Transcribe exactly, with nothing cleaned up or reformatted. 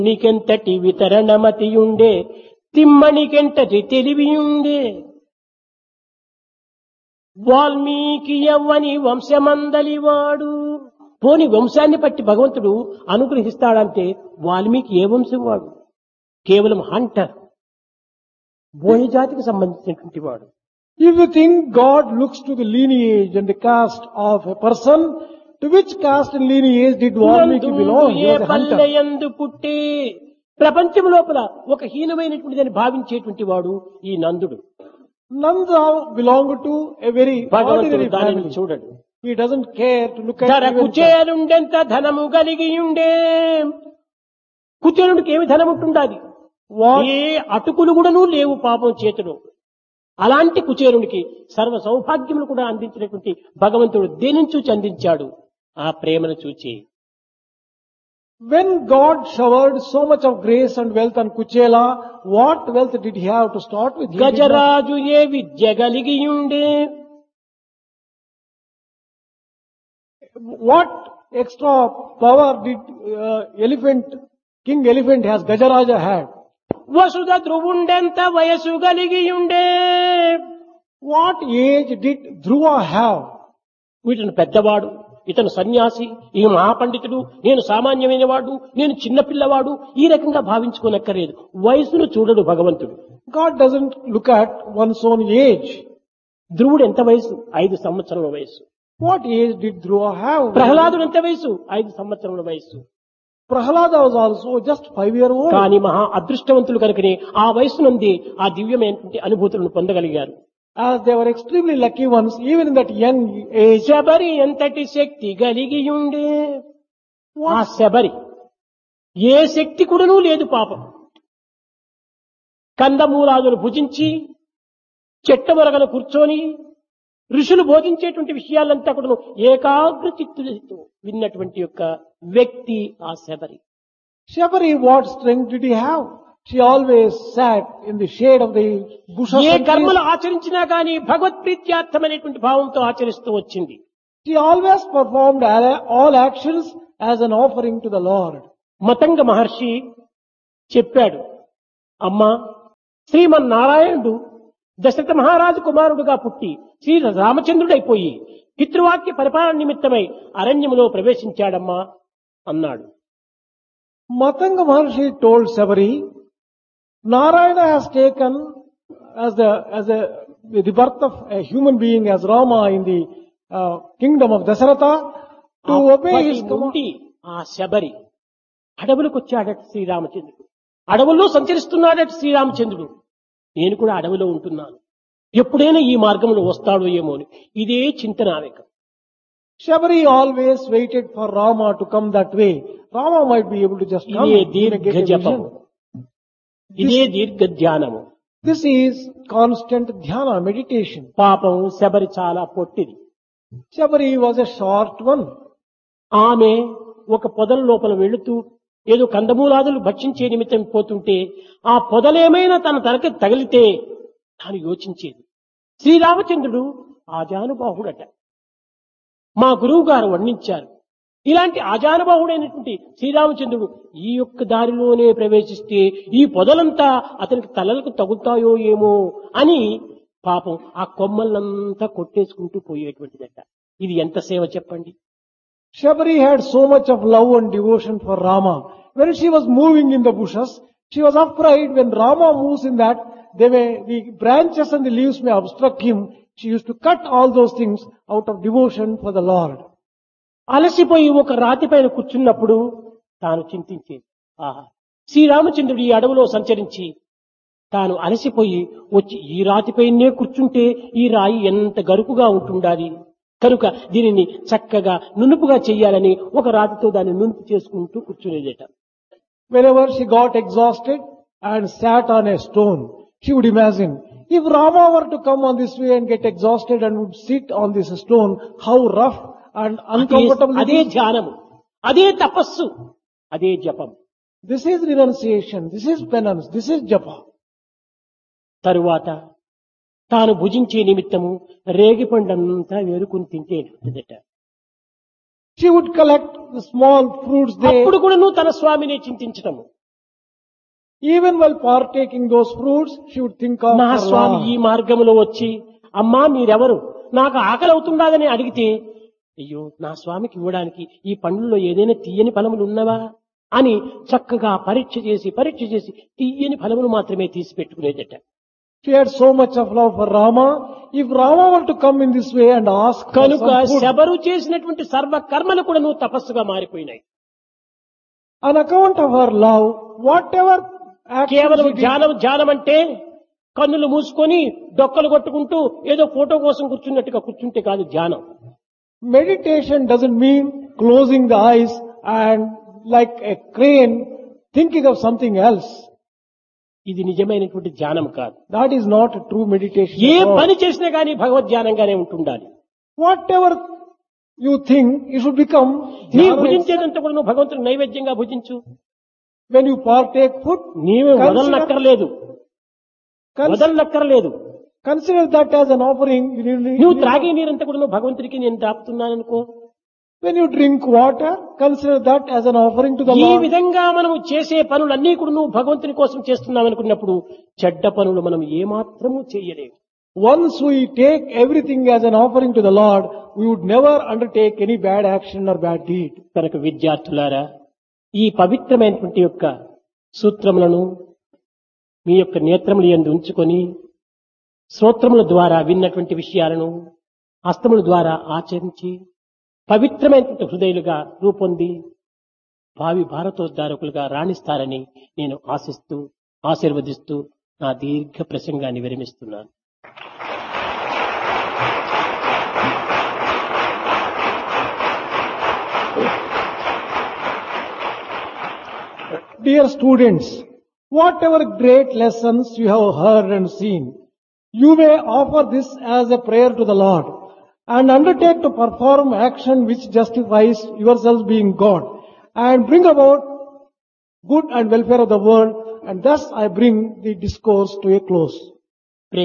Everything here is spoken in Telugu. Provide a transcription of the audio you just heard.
నీకెంతటి వితరణమతియుండే తిమ్మనికెంతటి తెలివియుండే వాల్మీకి యవ్వని వంశమందలివాడు. పోని వంశాన్ని బట్టి భగవంతుడు అనుగ్రహిస్తాడంటే వాల్మీకి ఏ వంశం వాడు? కేవలం హంటర్, బోయ జాతికి సంబంధించినటువంటి వాడు. If you think God looks to the lineage and the caste of a person, to which caste and lineage did Valmiki belong? He A was a hunter. పల్లెయందు పుట్టి ప్రపంచం లోపల ఒక హీనమైనటువంటి దాన్ని భావించేటువంటి వాడు ఈ నందుడు. Nanda belonged to a very భగవంతుడు ordinary దానిని family. చూడడు. He doesn't care to look at ధర even కుచేలుండెంత ధనము కలిగి ఉండే. కుచేలుడికి ఏమి ధనం ఉంటుండాలి? what ఏ అటుకులు కూడాను లేవు పాపం చేతులు. అలాంటి కుచేరునికి సర్వ సౌభాగ్యములు కూడా అందించినటువంటి భగవంతుడు దేనిని చూచి అందించాడు? ఆ ప్రేమను చూచి. when God showered so much of grace and wealth on Kuchela, what wealth did he have to start with? He did not- Gajaraju ఏ విద్య కలిగి ఉండే. What extra power did uh, elephant, King Elephant has, Gajaraja had? వసుధ ధ్రువుండెంత వయసు కలిగి ఉండే. What age did Dhruva have? వీటిని పెద్దవాడు, ఇతను సన్యాసి, ఈ మహాపండితుడు, నేను సామాన్యమైన వాడు, నేను చిన్నపిల్లవాడు, ఈ రకంగా భావించుకోనక్కర్లేదు. వయసును చూడడు భగవంతుడు. God doesn't look at one's own age. ధ్రువుడు ఎంత వయసు? ఐదు సంవత్సరముల వయసు. What age did Dhruva have? ప్రహ్లాదుడు ఎంత వయసు? ఐదు సంవత్సరముల వయసు. Prahlada was also just five year old. కానీ మహా అదృష్టవంతులు కనుకనే ఆ వయసు నుండి ఆ దివ్యమైనటువంటి అనుభూతులను పొందగలిగారు. As they were extremely lucky ones, even in that young age. Sabari ఎంతటి శక్తి కలిగి ఉండే. ఆ శబరి ఏ శక్తి కూడాను లేదు పాపం. కందమూలాదులు భుజించి చెట్టమొరగలు కూర్చొని ఋషులు బోధించేటువంటి విషయాలంతా కూడా ఏకాగ్ర చిత్తులతో విన్నటువంటి యొక్క వ్యక్తి ఆ Sabari. Shabari, what strength did he have? She always sat in the shade of the bushes. A and కర్మలు trees. ఆచరించినా గాని భగవత్ప్రీత్యార్థమైనటువంటి భావంతో ఆచరిస్తూ వచ్చింది. She always performed all all actions as an offering to the Lord. Matanga మహర్షి చెప్పాడు, అమ్మా, శ్రీమన్నారాయణుడు దశరథ మహారాజు కుమారుడుగా పుట్టి శ్రీ రామచంద్రుడైపోయి పితృవాక్య పరిపాలన నిమిత్తమై అరణ్యములో ప్రవేశించాడమ్మా అన్నాడు. Matanga Maharshi told Sabari, Narayana has taken as the as a the birth of a human being as Rama in the uh, kingdom of Dasaratha to obey అప్పటి his command. నుండి ఆ శబరి అడవులకు వచ్చాడట శ్రీరామచంద్రుడు. అడవుల్లో సంచరిస్తున్నాడట శ్రీరామచంద్రుడు. నేను కూడా అడవిలో ఉంటున్నాను, ఎప్పుడైనా ఈ మార్గంలో వస్తాడో ఏమో అని ఇదే చింతన ఆవేకం. Shabari always waited for Rama to come that way. Rama might be able to just come. ఇదే he may దీర్ఘ get a జపము, vision. ఇదే దీర్ఘ ధ్యానము. This is constant dhyana, meditation. పాపం శబరి చాలా పొట్టిది. Shabari was a short one. ఆమె ఒక పొదల లోపల వెళుతూ ఏదో కందమూలాదులు భక్షించే నిమిత్తం పోతుంటే ఆ పొదలేమైనా తన తనకి తగిలితే తాను యోచించేది. శ్రీరామచంద్రుడు ఆజానుబాహుడట. మా గురువు గారు వర్ణించారు, ఇలాంటి ఆజానుబాహుడైనటువంటి శ్రీరామచంద్రుడు ఈ యొక్క దారిలోనే ప్రవేశిస్తే ఈ పొదలంతా అతనికి తలలకు తగులుతాయో ఏమో అని పాపం ఆ కొమ్మలంతా కొట్టేసుకుంటూ పోయేటువంటిదట. ఇది ఎంత సేవ చెప్పండి. Shabari had so much of love and devotion for Rama. When she was moving in the bushes, she was afraid when Rama moves in that, they may, the branches and the leaves may obstruct him. She used to cut all those things out of devotion for the Lord. అలసిపోయి ఒక రాతి పైన కూర్చున్నప్పుడు తాను చింతించేది, ఆహా, శ్రీరామచంద్రుడు ఈ అడవిలో సంచరించి తాను అలసిపోయి వచ్చి ఈ రాతిపైనే కూర్చుంటే ఈ రాయి ఎంత గరుకుగా ఉంటుండాలి, కనుక దీనిని చక్కగా నునుపుగా చెయ్యాలని ఒక రాతితో దాన్ని నునుపు చేసుకుంటూ కూర్చునేదేట. Whenever she got exhausted and sat on a stone, she would imagine, if Rama were to come on this way and get exhausted and would sit on this stone, how rough and uncomfortable it అదే is. ధ్యానము, అదే తపస్సు, అదే జపం. This is renunciation, this is penance, this is japa. తరువాత తాను భుజించే నిమిత్తము రేగిపండంతా వేరుకుని తింటేదట. She would collect the small fruits there. అప్పుడు కూడా నువ్వు తన స్వామిని చింతించటము. Even while partaking those fruits, she would think of నా her స్వామి ఈ Lord. మార్గంలో వచ్చి అమ్మా మీరెవరు నాకు ఆకలి అవుతుండదని అడిగితే అయ్యో నా స్వామికి ఇవ్వడానికి ఈ పండ్లలో ఏదైనా తీయని ఫలములు ఉన్నవా అని చక్కగా పరీక్ష చేసి పరీక్ష చేసి తీయని ఫలములు మాత్రమే తీసి పెట్టుకునేదట. She had so much of love for Rama. If Rama were to come in this way and ask for కనుక some food, శబరు చేసినటువంటి సర్వ కర్మలు కూడా నువ్వు తపస్సుగా మారిపోయినాయి. on account of her love, whatever action కేవలం she did, ధ్యానం ధ్యానం అంటే కన్నులు మూసుకొని డొక్కలు కొట్టుకుంటూ ఏదో ఫోటో కోసం కూర్చున్నట్టుగా కూర్చుంటే కాదు ధ్యానం. meditation doesn't mean closing the eyes and like a crane thinking of something else. ఇది నిజమైనటువంటి ధ్యానం కాదు. That is not a true meditation. A at all. పని చేసినా కానీ భగవద్ ధ్యానంగానే ఉంటుండాలి. Whatever you think, you should become నీ dhyana. భుజించేదంతా కూడా నువ్వు భగవంతుడు నైవేద్యంగా భుజించు. When you partake food, నీవే Consider- వదలనక్కర్లేదు cons- వదలనక్కర్లేదు. consider that as an offering. You need- నువ్వు త్రాగే నీరంతా కూడా నువ్వు భగవంతుడికి నేను దాపుతున్నాను అనుకో. When you drink water, consider that as an offering to the ఈ Lord. విధంగా మనం చేసే పనులన్నీ కూడా నువ్వు భగవంతుని కోసం చేస్తున్నావు అనుకున్నప్పుడు చెడ్డ పనులు మనం ఏమాత్రము చేయలేము. Once we take everything as an offering to the Lord, we would never undertake any bad action or bad deed. కనుక విద్యార్థులారా ఈ పవిత్రమైనటువంటి యొక్క సూత్రములను మీ యొక్క నేత్రములు యందు ఉంచుకొని శ్రోత్రముల ద్వారా విన్నటువంటి విషయాలను హస్తముల ద్వారా ఆచరించి పవిత్రమైనటువంటి హృదయులుగా రూపొంది భావి భారతోద్ధారకులుగా రాణిస్తారని నేను ఆశిస్తూ ఆశీర్వదిస్తూ నా దీర్ఘ ప్రసంగాన్ని విరమిస్తున్నాను. Dear students, whatever great lessons you have heard and seen, you may offer this as a prayer to the Lord and undertake to perform action which justifies yourselves being God and bring about good and welfare of the world, and thus I bring the discourse to a close.